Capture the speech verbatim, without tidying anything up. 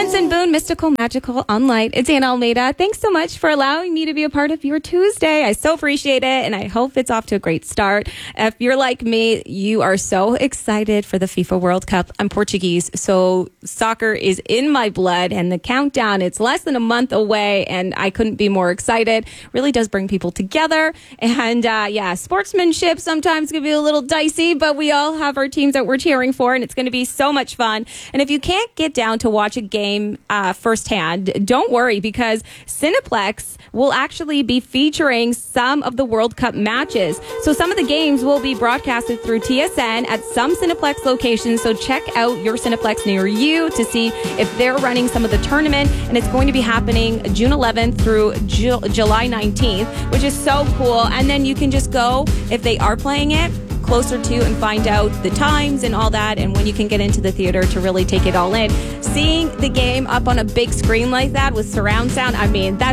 Jensen Boone, Mystical, Magical, Unlight. It's Anna Almeida. Thanks so much for allowing me to be a part of your Tuesday. I so appreciate it, and I hope it's off to a great start. If you're like me, you are so excited for the FIFA World Cup. I'm Portuguese, so soccer is in my blood, and the countdown, it's less than a month away, and I couldn't be more excited. Really does bring people together, and uh, yeah, sportsmanship sometimes can be a little dicey, but we all have our teams that we're cheering for, and it's going to be so much fun. And if you can't get down to watch a game uh, firsthand, don't worry, because Cineplex will actually be featuring some of the World Cup matches. So some of the games will be broadcasted through T S N at some Cineplex locations. So check out your Cineplex near you to see if they're running some of the tournament. And it's going to be happening June eleventh through Ju- July nineteenth, which is so cool. And then you can just go, if they are playing it, closer to and find out the times and all that, and when you can get into the theater to really take it all in. Seeing the game up on a big screen like that with surround sound, I mean, that's